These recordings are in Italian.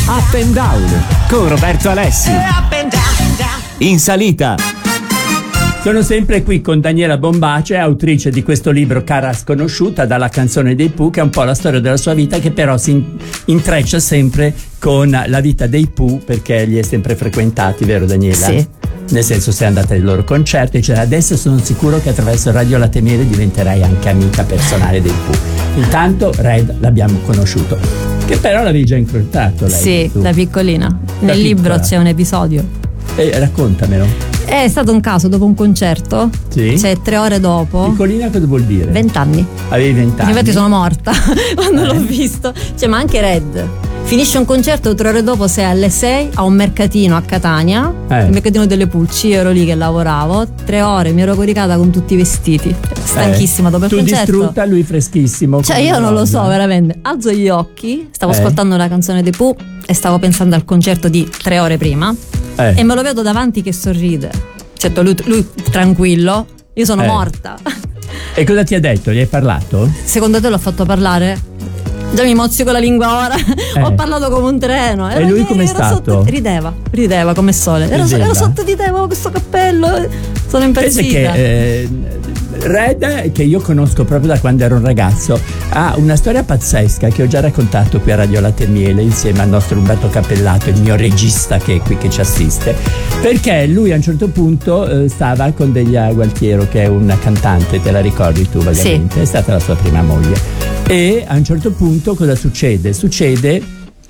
Up and Down con Roberto Alessi. In salita. Sono sempre qui con Daniela Bombace, autrice di questo libro Cara sconosciuta, dalla canzone dei Pooh, che è un po' la storia della sua vita, che però si intreccia sempre con la vita dei Pooh, perché li è sempre frequentati, vero Daniela? Sì. Nel senso, sei andata ai loro concerti, eccetera. Adesso sono sicuro che attraverso Radio Latte Miele diventerai anche amica personale dei Pooh. Intanto Red l'abbiamo conosciuto, che però l'avevi già incrociato lei. Sì, tu. da piccolina. Nel libro c'è un episodio. Raccontamelo. È stato un caso, dopo un concerto, Sì. cioè 3 ore dopo. Piccolina cosa vuol dire? 20 anni. Avevi 20 anni. Infatti sono morta quando l'ho visto. Cioè, ma anche Red. Finisce un concerto, 3 ore dopo sei alle 6 a un mercatino a Catania, il mercatino delle Pulci. Io ero lì che lavoravo, 3 ore, mi ero coricata con tutti i vestiti, stanchissima dopo il concerto. Tu distrutta, lui freschissimo. Cioè io non lo so, veramente. Alzo gli occhi, stavo ascoltando la canzone dei Pooh e stavo pensando al concerto di 3 ore prima e me lo vedo davanti che sorride. Certo, lui tranquillo, io sono morta. E cosa ti ha detto? Gli hai parlato? Secondo te l'ho fatto parlare? Già mi mozio con la lingua ora. Ho parlato come un treno. E lui com'è stato? Rideva come sole. Ero sotto di te, avevo questo cappello. Sono impazzita. Pensa che Red, che io conosco proprio da quando ero un ragazzo, ha una storia pazzesca che ho già raccontato qui a Radio Latte Miele insieme al nostro Umberto Cappellato, il mio regista che è qui che ci assiste, perché lui a un certo punto stava con Delia Gualtiero, che è una cantante, te la ricordi tu vagamente? Sì. È stata la sua prima moglie. E a un certo punto cosa succede? Succede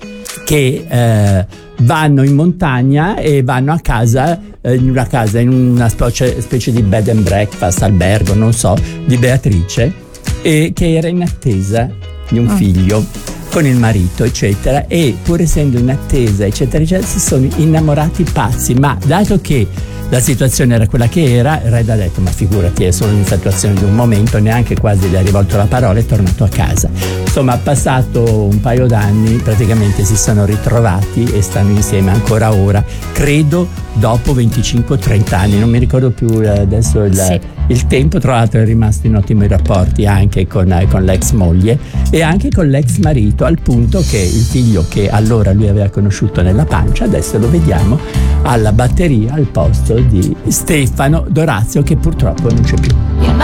che vanno in montagna e vanno a casa, in una specie di bed and breakfast, albergo, non so, di Beatrice, e che era in attesa di un figlio con il marito, eccetera, e pur essendo in attesa, eccetera, eccetera, si sono innamorati pazzi, ma dato che la situazione era quella che era, Red ha detto: ma figurati, è solo l'infatuazione di un momento, neanche quasi gli ha rivolto la parola, è tornato a casa. Insomma, passato un paio d'anni, praticamente si sono ritrovati e stanno insieme ancora ora, credo dopo 25-30 anni, non mi ricordo più adesso il tempo. Tra l'altro è rimasto in ottimi rapporti anche con l'ex moglie e anche con l'ex marito, al punto che il figlio che allora lui aveva conosciuto nella pancia, adesso lo vediamo alla batteria al posto di Stefano Dorazio, che purtroppo non c'è più.